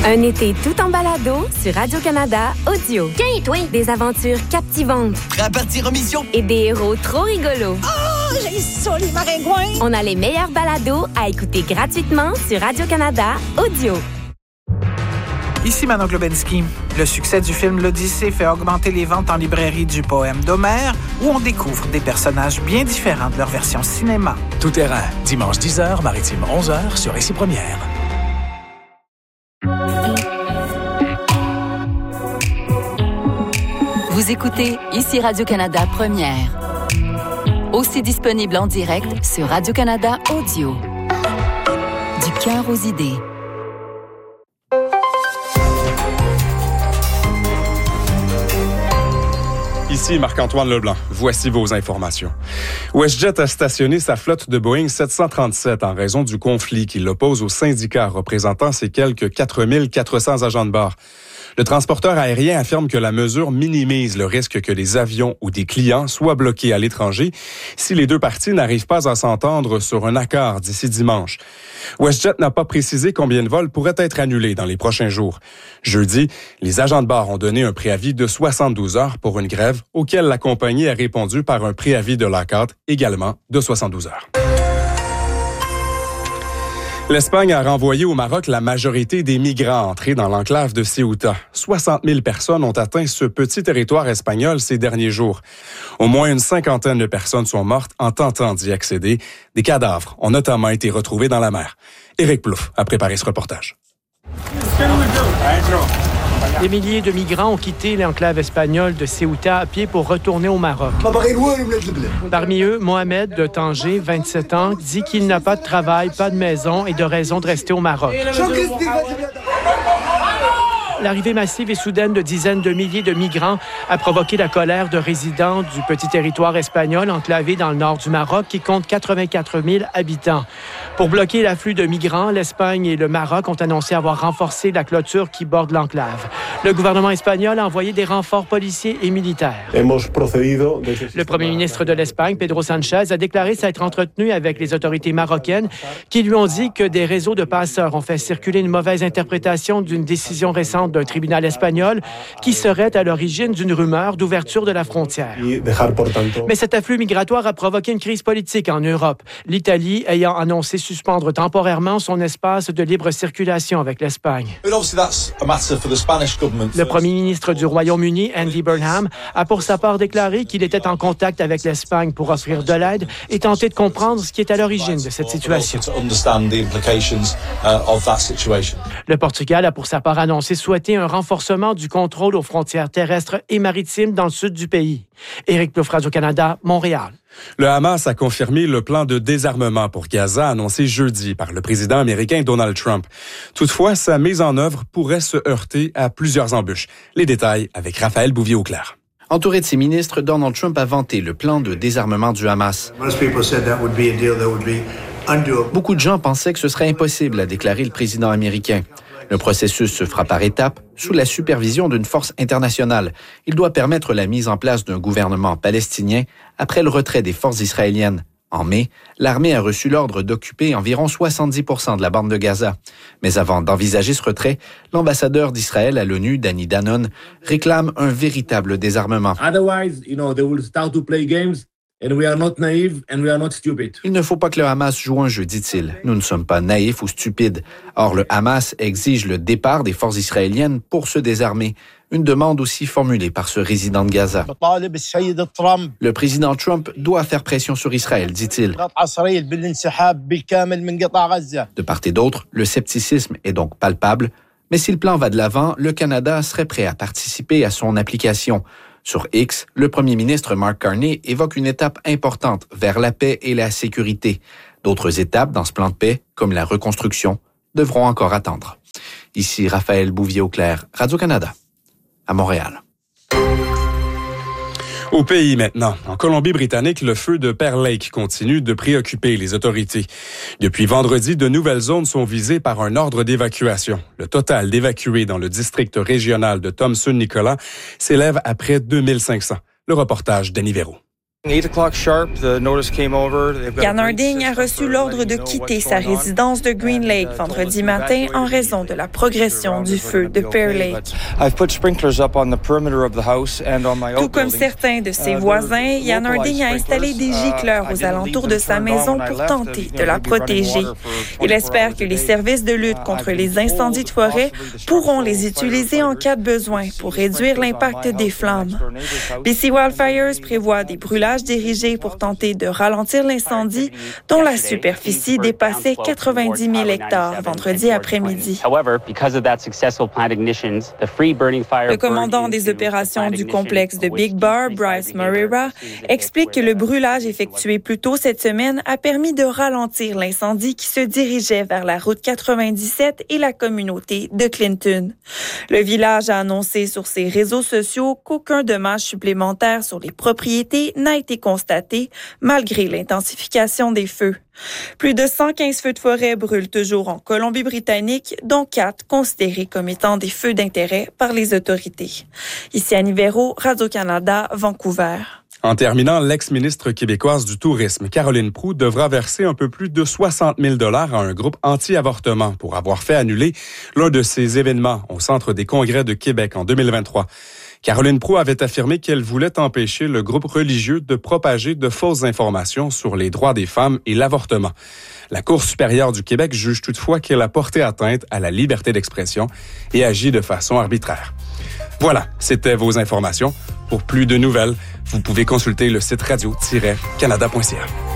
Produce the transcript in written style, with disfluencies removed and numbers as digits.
Un été tout en balado sur Radio-Canada Audio. Tiens, toi! Des aventures captivantes. Prêt à partir en mission? Et des héros trop rigolos. Oh, j'ai ça, les maringouins! On a les meilleurs balados à écouter gratuitement sur Radio-Canada Audio. Ici Manon Globensky. Le succès du film L'Odyssée fait augmenter les ventes en librairie du poème d'Homère, où on découvre des personnages bien différents de leur version cinéma. Tout terrain, dimanche 10h, maritime 11h sur Ici Première. Vous écoutez Ici Radio-Canada Première. Aussi disponible en direct sur Radio-Canada Audio. Du cœur aux idées. Ici Marc-Antoine Leblanc. Voici vos informations. WestJet a stationné sa flotte de Boeing 737 en raison du conflit qui l'oppose aux syndicats représentant ses quelques 4400 agents de bord. Le transporteur aérien affirme que la mesure minimise le risque que les avions ou des clients soient bloqués à l'étranger si les deux parties n'arrivent pas à s'entendre sur un accord d'ici dimanche. WestJet n'a pas précisé combien de vols pourraient être annulés dans les prochains jours. Jeudi, les agents de bord ont donné un préavis de 72 heures pour une grève auquel la compagnie a répondu par un préavis de lockout également de 72 heures. L'Espagne a renvoyé au Maroc la majorité des migrants entrés dans l'enclave de Ceuta. 60 000 personnes ont atteint ce petit territoire espagnol ces derniers jours. Au moins une cinquantaine de personnes sont mortes en tentant d'y accéder. Des cadavres ont notamment été retrouvés dans la mer. Éric Plouffe a préparé ce reportage. Des milliers de migrants ont quitté l'enclave espagnole de Ceuta à pied pour retourner au Maroc. Parmi eux, Mohamed de Tanger, 27 ans, dit qu'il n'a pas de travail, pas de maison et de raison de rester au Maroc. L'arrivée massive et soudaine de dizaines de milliers de migrants a provoqué la colère de résidents du petit territoire espagnol enclavé dans le nord du Maroc qui compte 84 000 habitants. Pour bloquer l'afflux de migrants, l'Espagne et le Maroc ont annoncé avoir renforcé la clôture qui borde l'enclave. Le gouvernement espagnol a envoyé des renforts policiers et militaires. Le premier ministre de l'Espagne, Pedro Sánchez, a déclaré s'être entretenu avec les autorités marocaines qui lui ont dit que des réseaux de passeurs ont fait circuler une mauvaise interprétation d'une décision récente d'un tribunal espagnol qui serait à l'origine d'une rumeur d'ouverture de la frontière. Mais cet afflux migratoire a provoqué une crise politique en Europe, l'Italie ayant annoncé suspendre temporairement son espace de libre circulation avec l'Espagne. Le premier ministre du Royaume-Uni, Andy Burnham, a pour sa part déclaré qu'il était en contact avec l'Espagne pour offrir de l'aide et tenter de comprendre ce qui est à l'origine de cette situation. Le Portugal a pour sa part annoncé souhaiter un renforcement du contrôle aux frontières terrestres et maritimes dans le sud du pays. Éric Plouffe, Radio-Canada, Montréal. Le Hamas a confirmé le plan de désarmement pour Gaza annoncé jeudi par le président américain Donald Trump. Toutefois, sa mise en œuvre pourrait se heurter à plusieurs embûches. Les détails avec Raphaël Bouvier-Auclair. Entouré de ses ministres, Donald Trump a vanté le plan de désarmement du Hamas. Beaucoup de gens pensaient que ce serait impossible, a déclaré le président américain. Le processus se fera par étapes, sous la supervision d'une force internationale. Il doit permettre la mise en place d'un gouvernement palestinien après le retrait des forces israéliennes. En mai, l'armée a reçu l'ordre d'occuper environ 70% de la bande de Gaza. Mais avant d'envisager ce retrait, l'ambassadeur d'Israël à l'ONU, Danny Danon, réclame un véritable désarmement. Il ne faut pas que le Hamas joue un jeu, dit-il. Nous ne sommes pas naïfs ou stupides. Or, le Hamas exige le départ des forces israéliennes pour se désarmer. Une demande aussi formulée par ce résident de Gaza. Le président Trump doit faire pression sur Israël, dit-il. De part et d'autre, le scepticisme est donc palpable. Mais si le plan va de l'avant, le Canada serait prêt à participer à son application. Sur X, le premier ministre Mark Carney évoque une étape importante vers la paix et la sécurité. D'autres étapes dans ce plan de paix, comme la reconstruction, devront encore attendre. Ici Raphaël Bouvier-Auclair, Radio-Canada, à Montréal. Au pays maintenant, en Colombie-Britannique, le feu de Pearl Lake continue de préoccuper les autorités. Depuis vendredi, de nouvelles zones sont visées par un ordre d'évacuation. Le total d'évacués dans le district régional de Thompson-Nicolas s'élève à près de 2500. Le reportage d'Annie Véro. Jan Harding a reçu l'ordre de quitter sa résidence de Green Lake vendredi matin en raison de la progression du feu de Pear Lake. Tout comme certains de ses voisins, Jan Harding a installé des gicleurs aux alentours de sa maison pour tenter de la protéger. Il espère que les services de lutte contre les incendies de forêt pourront les utiliser en cas de besoin pour réduire l'impact des flammes. BC Wildfires prévoit des brûlages dirigés pour tenter de ralentir l'incendie dont la superficie dépassait 90 000 hectares vendredi après-midi. Le commandant des opérations du complexe de Big Bar, Bryce Moreira, explique que le brûlage effectué plus tôt cette semaine a permis de ralentir l'incendie qui se dirigeait vers la route 97 et la communauté de Clinton. Le village a annoncé sur ses réseaux sociaux qu'aucun dommage supplémentaire sur les propriétés n'a été constaté malgré l'intensification des feux. Plus de 115 feux de forêt brûlent toujours en Colombie-Britannique, dont 4 considérés comme étant des feux d'intérêt par les autorités. Ici Annie Véro, Radio-Canada, Vancouver. En terminant, l'ex-ministre québécoise du Tourisme, Caroline Proulx, devra verser un peu plus de 60 000 $ à un groupe anti-avortement pour avoir fait annuler l'un de ses événements au Centre des congrès de Québec en 2023. Caroline Proulx avait affirmé qu'elle voulait empêcher le groupe religieux de propager de fausses informations sur les droits des femmes et l'avortement. La Cour supérieure du Québec juge toutefois qu'elle a porté atteinte à la liberté d'expression et agit de façon arbitraire. Voilà, c'était vos informations. Pour plus de nouvelles, vous pouvez consulter le site radio-canada.ca.